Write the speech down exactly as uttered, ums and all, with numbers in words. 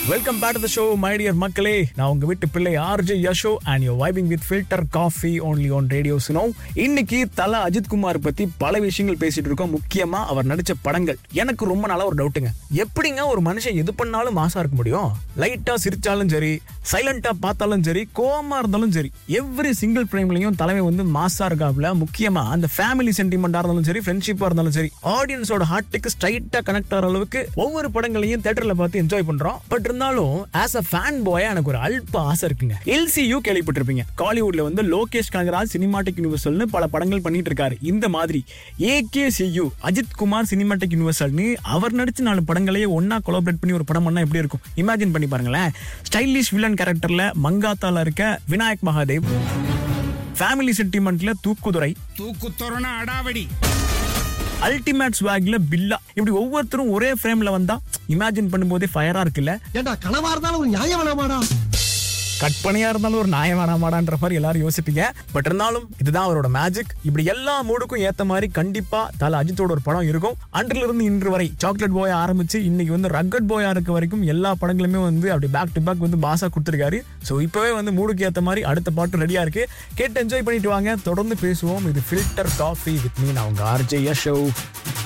Welcome back to the show my dear மக்களே. நான் உங்க வீட்டு பிள்ளை RJ Yasho and you vibing with filter coffee only on radio சுனோ. இன்னைக்கு தல அஜித் குமார் பத்தி பல விஷயங்கள் பேசிட்டு இருக்கோம். முக்கியமா அவர் நடிச்ச படங்கள். எனக்கு ரொம்ப நாளா ஒரு டவுட்டுங்க, எப்படிங்க ஒரு மனுஷன் எது பண்ணாலும் மாசா இருக்க முடியும்? லைட்டா சிரிச்சாலும் சரி, சைலண்டா பார்த்தாலும் சரி, கோவமா இருந்தாலும் சரி, எவ்ரி சிங்கிள் ஃப்ரேம்லயும் தலைமை வந்து மாசா இருக்காப்ல. முக்கியமா அந்த ஃபேமிலி சென்டிமெண்டா இருந்தாலும் சரி, ஃப்ரெண்ட்ஷிப்பா இருந்தாலும் சரி, ஆடியன்ஸோட ஹார்ட்டுக்கு ஸ்ட்ரைட்டா கனெக்ட் ஆகிற அளவுக்கு ஒவ்வொரு படங்களையும் தியேட்டர்ல பார்த்து என்ஜாய் பண்றோம். பட் இருந்தாலும் ஆஸ் அ ஃபேன் பாயா எனக்கு ஒரு அல்ப ஆசை இருக்குங்க. எல்சியூ கேள்விப்பட்டிருப்பீங்க. காலிவுட்ல வந்து லோகேஷ் கனகராஜ் சினிமாட்டிக் யூனிவர்சல்னு பல படங்கள் பண்ணிட்டு இருக்காரு. இந்த மாதிரி ஏகேசியூ அஜித் குமார் சினிமாட்டிக் யூனிவர்சல்னு அவர் நடிச்ச நாலு படங்களையே ஒன்னா கொலாபரேட் பண்ணி ஒரு படம் பண்ணா எப்படி இருக்கும்? இமேஜின் பண்ணி பாருங்களேன். ஸ்டைலிஷ் வில்லன் கேரக்டர்ல மங்காத்தால இருக்க விநாயக் மகாதேவ், ஃபேமிலி சென்டிமெண்ட்ல தூக்குதுரை, தூக்குத்தொரண அடாவடி, அல்டிமேட் ஸ்வாக்ல பில்லா, இப்படி ஒவ்வொருத்தரும் ஒரே ஃப்ரேம்ல வந்தா இமேஜின் பண்ணும்போதே ஃபயரா இருக்குல்ல. ஏண்டா கனவா இருந்தாலும் ஒரு நியாயம் வேணாமாடா, கற்பனையா இருந்தாலும் ஒரு நியாயம் வேணாமாடான்ற மாதிரி எல்லாரும் யோசிப்பீங்க. பட் இருந்தாலும் இதுதான் அவரோட மேஜிக். இப்படி எல்லா மூடுக்கும் ஏத்த மாதிரி கண்டிப்பா தல அஜித்தோட ஒரு படம் இருக்கும். அன்றில இருந்து இன்று வரை சாக்லேட் பாய் ஆரம்பிச்சு இன்னைக்கு வந்து ரக்கட் பாயா இருக்க வரைக்கும் எல்லா படங்களுமே வந்து அப்படி பேக் டு பேக் வந்து பாசா கொடுத்துருக்காரு. ஸோ இப்பவே வந்து மூடுக்கு ஏத்த மாதிரி அடுத்த பாட்டு ரெடியா இருக்கு. கேட்டு என்ஜாய் பண்ணிட்டு வாங்க. தொடர்ந்து பேசுவோம். இது ஃபில்டர் காஃபி வித் மீ, நான் உங்க ஆர்ஜே யஷோ.